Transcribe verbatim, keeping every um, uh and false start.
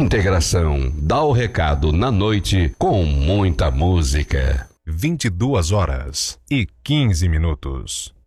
Integração dá o recado na noite com muita música. vinte e duas horas e quinze minutos.